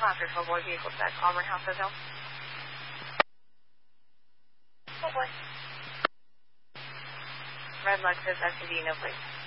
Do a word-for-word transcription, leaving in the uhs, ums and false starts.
Class three boy vehicle set Auburn House Hotel. Oh boy. Red Lexus S U V, no please.